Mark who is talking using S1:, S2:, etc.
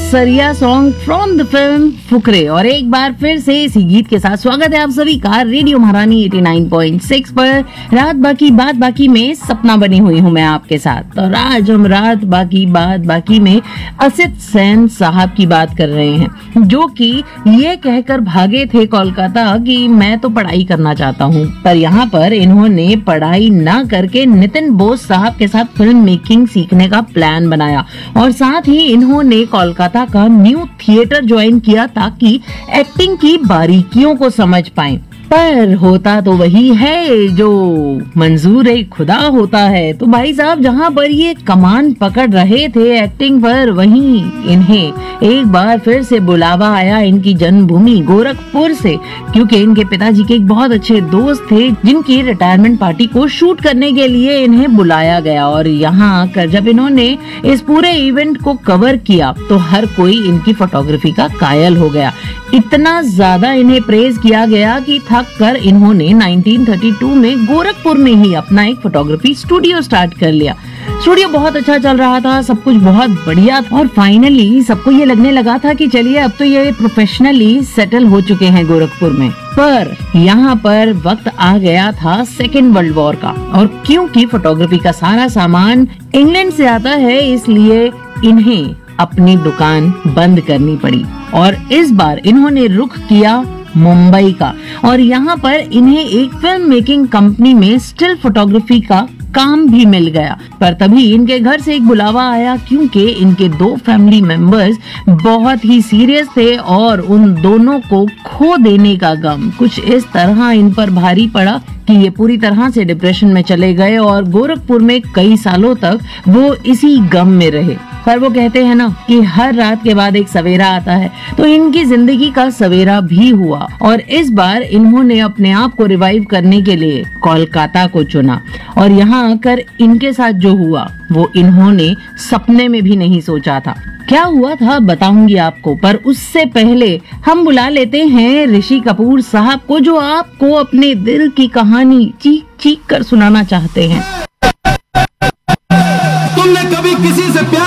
S1: सरिया song from the film Fukrey. और एक बार फिर से इसी गीत के साथ स्वागत है आप सभी का रेडियो महारानी 89.6 पर। रात बाकी बात बाकी में सपना बनी हुई हूँ मैं आपके साथ। और आज हम रात बाकी बात बाकी में असित सेन साहब की बात कर रहे हैं, जो कि ये कहकर भागे थे कोलकाता कि मैं तो पढ़ाई करना चाहता हूँ, पर यहाँ पर इन्होंने पढ़ाई ना करके नितिन बोस साहब के साथ फिल्म मेकिंग सीखने का प्लान बनाया और साथ ही इन्होंने कोलकाता का न्यू थिएटर ज्वाइन किया ताकि एक्टिंग की बारीकियों को समझ पाएं। पर होता तो वही है जो मंजूर खुदा होता है। तो भाई साहब जहाँ पर ये कमान पकड़ रहे थे एक्टिंग पर, वहीं इन्हें एक बार फिर से बुलावा आया इनकी जन्मभूमि गोरखपुर से, क्योंकि इनके पिताजी के एक बहुत अच्छे दोस्त थे जिनकी रिटायरमेंट पार्टी को शूट करने के लिए इन्हें बुलाया गया। और यहाँ आकर जब इन्होंने इस पूरे इवेंट को कवर किया तो हर कोई इनकी फोटोग्राफी का कायल हो गया। इतना ज्यादा इन्हें प्रेज किया गया कि थक कर इन्होंने 1932 में गोरखपुर में ही अपना एक फोटोग्राफी स्टूडियो स्टार्ट कर लिया। स्टूडियो बहुत अच्छा चल रहा था, सब कुछ बहुत बढ़िया था और फाइनली सबको ये लगने लगा था कि चलिए अब तो ये प्रोफेशनली सेटल हो चुके हैं गोरखपुर में। पर यहाँ पर वक्त आ गया था सेकेंड वर्ल्ड वॉर का, और क्योंकि फोटोग्राफी का सारा सामान इंग्लैंड से आता है इसलिए इन्हें अपनी दुकान बंद करनी पड़ी और इस बार इन्होंने रुख किया मुंबई का। और यहाँ पर इन्हें एक फिल्म मेकिंग कंपनी में स्टिल फोटोग्राफी का काम भी मिल गया। पर तभी इनके घर से एक बुलावा आया, क्योंकि इनके दो फैमिली मेंबर्स बहुत ही सीरियस थे और उन दोनों को खो देने का गम कुछ इस तरह इन पर भारी पड़ा कि ये पूरी तरह से डिप्रेशन में चले गए और गोरखपुर में कई सालों तक वो इसी गम में रहे। पर वो कहते हैं ना कि हर रात के बाद एक सवेरा आता है, तो इनकी जिंदगी का सवेरा भी हुआ और इस बार इन्होंने अपने आप को रिवाइव करने के लिए कोलकाता को चुना। और यहाँ आकर इनके साथ जो हुआ वो इन्होंने सपने में भी नहीं सोचा था। क्या हुआ था बताऊंगी आपको, पर उससे पहले हम बुला लेते हैं ऋषि कपूर साहब को, जो आपको अपने दिल की कहानी चीख चीख कर सुनाना चाहते हैं।
S2: तुमने कभी किसी से